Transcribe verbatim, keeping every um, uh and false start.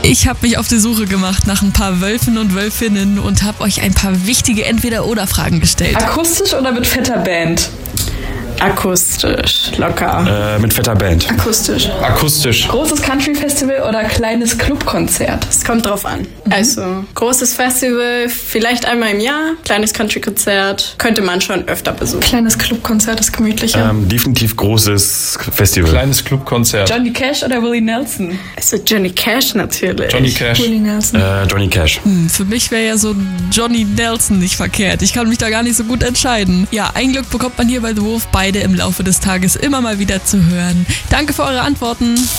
Ich habe mich auf die Suche gemacht nach ein paar Wölfen und Wölfinnen und habe euch ein paar wichtige Entweder-oder-Fragen gestellt. Akustisch oder mit fetter Band? Akustisch, locker. Äh, mit fetter Band. Akustisch. Akustisch. Großes Country-Festival oder kleines Clubkonzert? Es kommt drauf an. Mhm. Also, großes Festival, vielleicht einmal im Jahr. Kleines Country-Konzert könnte man schon öfter besuchen. Kleines Clubkonzert ist gemütlicher. Ähm, definitiv großes Festival. Kleines Clubkonzert. Johnny Cash oder Willie Nelson? Also Johnny Cash natürlich. Johnny Cash. Willie Nelson. Äh, Johnny Cash. Hm, für mich wäre ja so Johnny Nelson nicht verkehrt. Ich kann mich da gar nicht so gut entscheiden. Ja, ein Glück bekommt man hier bei The Wurf beide im Laufe des Tages immer mal wieder zu hören. Danke für eure Antworten.